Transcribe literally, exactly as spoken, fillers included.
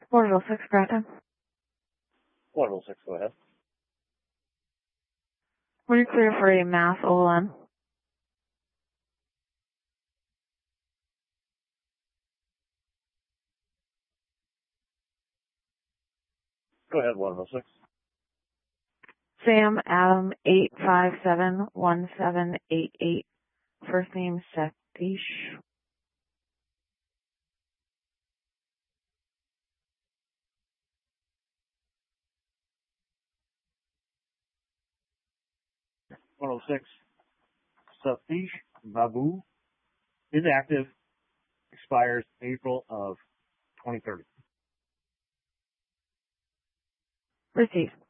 Portal six, Greta. Portal six, go ahead. When you're clear for a mass O L M. Go ahead, one oh six. Sam Adam eight five seven one seven eight eight. First name Satish. one oh six. Satish Babu is active. Expires April of twenty thirty. Received.